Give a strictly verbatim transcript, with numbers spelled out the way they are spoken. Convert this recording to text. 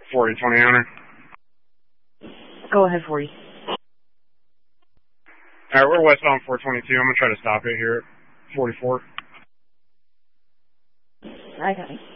forty twenty owner. Go ahead, forty. Alright, we're westbound four twenty-two. I'm going to try to stop it here at forty-four. Okay.